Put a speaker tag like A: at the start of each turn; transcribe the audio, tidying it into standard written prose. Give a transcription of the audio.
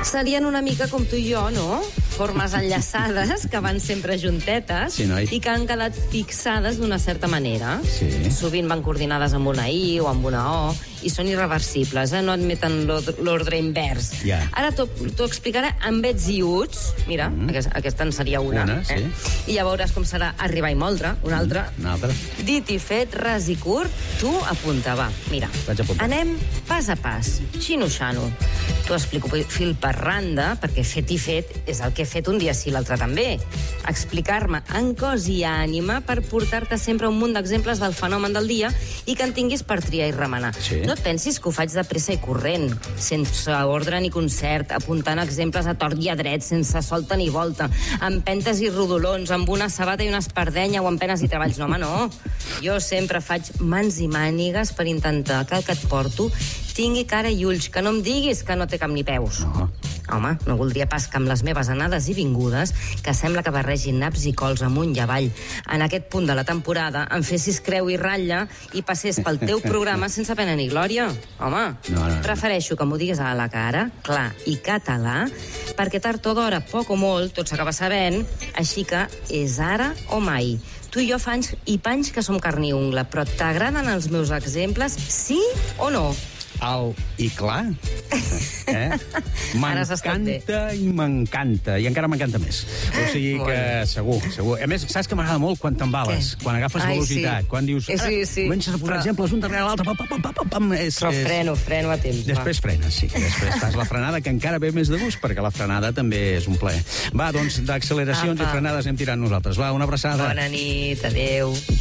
A: Serien una mica com tu i jo, no? Formes enllaçades que van sempre juntetes i que han quedat fixades d'una certa manera. Sovint van coordinades amb una I o amb una O i són irreversibles, no admeten l'ordre invers. Ara t'ho explicaré amb ets i uts. Mira, aquesta en seria una. I ja veuràs com serà arribar i moldre, una altra. Dit i fet, ras i curt, tu apunta, va. Mira, anem pas a pas, xino-xano. T'ho explico fil per randa, perquè fet i fet és el que he fet un dia sí, l'altre també. Explicar-me en cos i ànima per portar-te sempre un munt d'exemples del fenomen del dia i que en tinguis per triar i remenar. No et pensis que ho faig de pressa i corrent, sense ordre ni concert, apuntant exemples a tort i a dret, sense solta ni volta, amb pentes i rodolons, amb una sabata i una espardenya o amb penes i treballs. No, home, no. Jo sempre faig mans i mànigues per intentar que el que et porto tingui cara i ulls, que no em diguis que no té cap ni peus. Home, no voldria pas que amb les meves anades i vingudes, que sembla que barregin naps i cols amunt i avall, en aquest punt de la temporada em fessis creu i ratlla i passés pel teu programa sense pena ni glòria. Home, prefereixo que m'ho diguis a la cara, clar i català, perquè tard o d'hora, poc o molt, tot s'acaba sabent, així que és ara o mai. Tu i jo fa anys i panys que som carn i ungla, però t'agraden els meus exemples, sí o no?
B: Alt i clar. M'encanta i m'encanta. I encara m'encanta més. O sigui que segur. A més, saps que m'agrada molt quan t'embales, quan agafes velocitat, quan dius... Comences a posar exemples un darrere l'altre,
A: però freno a temps.
B: Després frenes, sí. Després fas la frenada, que encara ve més de gust, perquè la frenada també és un plaer. Va, doncs, d'acceleracions i frenades anem tirant nosaltres. Va, una abraçada.
A: Bona nit, adéu.